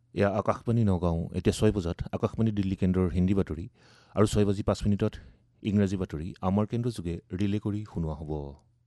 এয়া আকাশবাণী নগাঁও। এতিয়া 6 বজাত আকাশবাণী দিল্লী কেন্দ্ৰৰ হিন্দী বাতৰি আৰু 6 বাজি 5 মিনিটত ইংৰাজী বাতৰি আমাৰ কেন্দ্ৰযোগে ৰিলে কৰি শুনোৱা হ'ব।